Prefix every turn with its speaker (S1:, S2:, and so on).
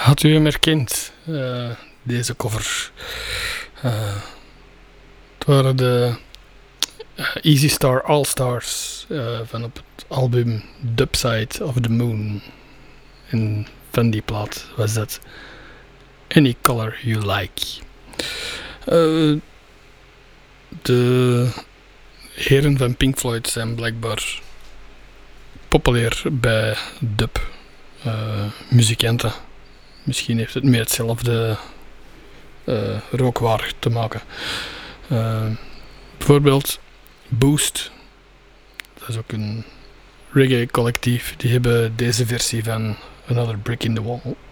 S1: Had u hem herkend, deze cover? Eh, het waren de Easy Star All Stars van op het album Dubside of the Moon. En van die plaat was dat Any Color You Like. De heren van Pink Floyd zijn blijkbaar populair bij dub muzikanten. Misschien heeft het met hetzelfde rookwaar te maken. Bijvoorbeeld Boost. Dat is ook een reggae collectief. Die hebben deze versie van Another Brick in the Wall